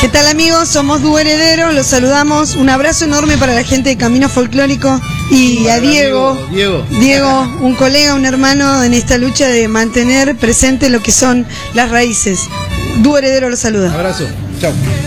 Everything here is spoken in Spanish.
¿Qué tal, amigos? Somos Dúo Heredero, los saludamos. Un abrazo enorme para la gente de Camino Folclórico y a Diego, un colega, un hermano en esta lucha de mantener presente lo que son las raíces. Dúo Heredero los saluda. Abrazo, chao.